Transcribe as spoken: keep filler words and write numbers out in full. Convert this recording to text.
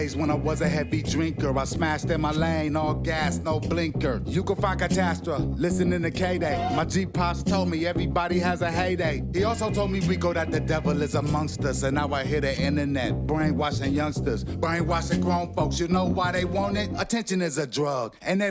When I was a heavy drinker, I smashed in my lane, all gas, no blinker. You can find Catastrophe, listening to K-Day. My G-Pops told me everybody has a heyday. He also told me, Rico, that the devil is amongst us. And now I hear the internet, brainwashing youngsters, brainwashing grown folks. You know why they want it? Attention is a drug, and